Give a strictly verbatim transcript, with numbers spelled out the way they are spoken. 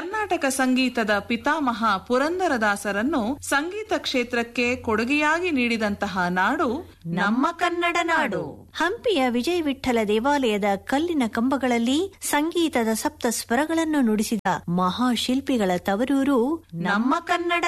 ಕರ್ನಾಟಕ ಸಂಗೀತದ ಪಿತಾಮಹ ಪುರಂದರದಾಸರನ್ನು ಸಂಗೀತ ಕ್ಷೇತ್ರಕ್ಕೆ ಕೊಡುಗೆಯಾಗಿ ನೀಡಿದಂತಹ ನಾಡು ನಮ್ಮ ಕನ್ನಡ ನಾಡು. ಹಂಪಿಯ ವಿಜಯ ವಿಠ್ಠಲ ದೇವಾಲಯದ ಕಲ್ಲಿನ ಕಂಬಗಳಲ್ಲಿ ಸಂಗೀತದ ಸಪ್ತ ಸ್ವರಗಳನ್ನು ನುಡಿಸಿದ ಮಹಾಶಿಲ್ಪಿಗಳ ತವರೂರು ನಮ್ಮ ಕನ್ನಡ